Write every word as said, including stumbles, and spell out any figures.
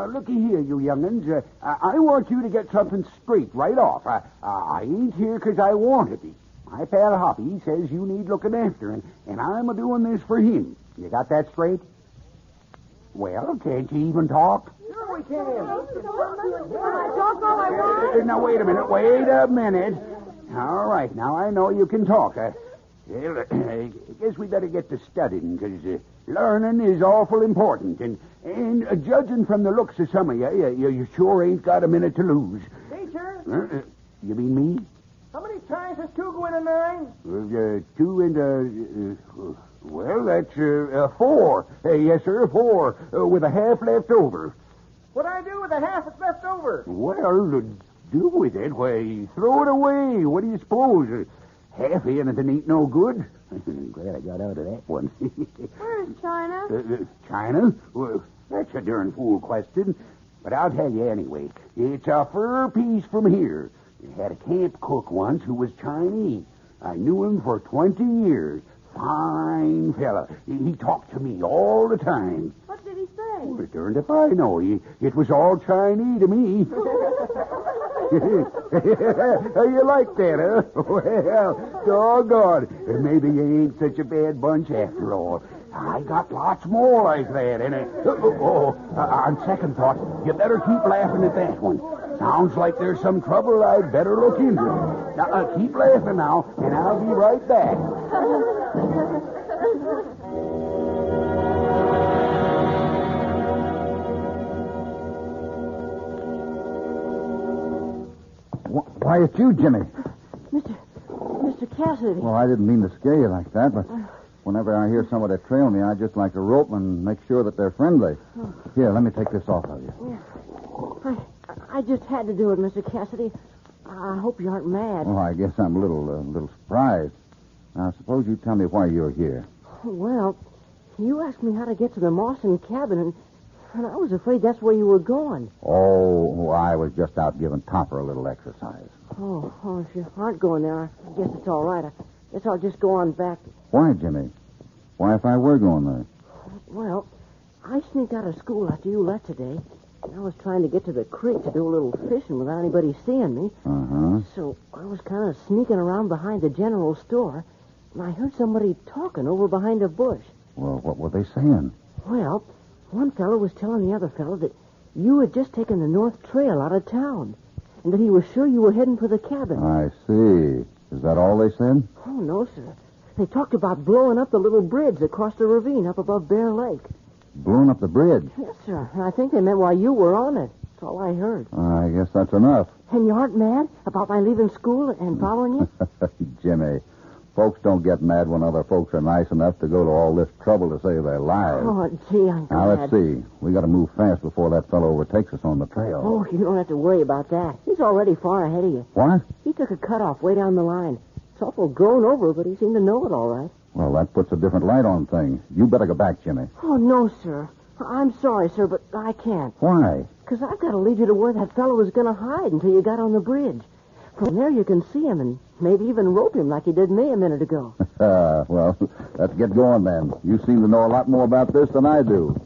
Now, looky here, you young'uns. Uh, I I want you to get something straight right off. I, I ain't here 'cause I want to be. My pal Hoppy says you need looking after, and, and I'm a-doing this for him. You got that straight? Well, can't you even talk? Sure we can. Talk all I want. Uh, now, wait a minute. Wait a minute. All right. Now, I know you can talk. Uh, well, I guess we better get to studying, because uh, learning is awful important. And, and uh, judging from the looks of some of you, you, you sure ain't got a minute to lose. Teacher, Uh, uh, you mean me? how many times does two go into nine? Uh, two and, uh, uh, well, that's uh, uh, four. Uh, yes, sir, four, uh, with a half left over. What I do with the half that's left over? Well, to do with it, why, throw it away. What do you suppose? Uh, half anything ain't no good. Glad I got out of that one. Where's China? uh, uh, China? Well, that's a darn fool question. But I'll tell you anyway. It's a fur piece from here. I had a camp cook once who was Chinese. I knew him for twenty years. Fine fella. He, he talked to me all the time. What did he say? Well, darned if I know. He, it was all Chinese to me. You like that, huh? Well, doggone. Maybe you ain't such a bad bunch after all. I got lots more like that, and it, oh, oh, uh, on second thought, you better keep laughing at that one. Sounds like there's some trouble I'd better look into. Now, uh, keep laughing now, and I'll be right back. Why, it's you, Jimmy. Mister Mister Cassidy. Well, I didn't mean to scare you like that, but whenever I hear somebody trail me, I just like to rope and make sure that they're friendly. Here, let me take this off of you. I, I just had to do it, Mister Cassidy. I hope you aren't mad. Oh, I guess I'm a little, uh, little surprised. Now, suppose you tell me why you're here. Well, you asked me how to get to the Mawson cabin, and, and I was afraid that's where you were going. Oh, I was just out giving Topper a little exercise. Oh, oh, if you aren't going there, I guess it's all right. I guess I'll just go on back. Why, Jimmy? Why, if I were going there? Well, I sneaked out of school after you left today. I was trying to get to the creek to do a little fishing without anybody seeing me. Uh-huh. So I was kind of sneaking around behind the general store, and I heard somebody talking over behind a bush. Well, what were they saying? Well, one fellow was telling the other fellow that you had just taken the North Trail out of town, and that he was sure you were heading for the cabin. I see. Is that all they said? Oh, no, sir. They talked about blowing up the little bridge across the ravine up above Bear Lake. Blowing up the bridge? Yes, sir. And I think they meant while you were on it. That's all I heard. I guess that's enough. And you aren't mad about my leaving school and following you? Jimmy, folks don't get mad when other folks are nice enough to go to all this trouble to save their lives. Oh, gee, I'm glad. Now, let's see. We got to move fast before that fellow overtakes us on the trail. Oh, you don't have to worry about that. He's already far ahead of you. What? He took a cutoff way down the line. It's awful grown over, but he seemed to know it all right. Well, that puts a different light on things. You better go back, Jimmy. Oh, no, sir. I'm sorry, sir, but I can't. Why? Because I've got to lead you to where that fellow was going to hide until you got on the bridge. From there you can see him and maybe even rope him like you did me a minute ago. Uh, well, let's get going then. You seem to know a lot more about this than I do.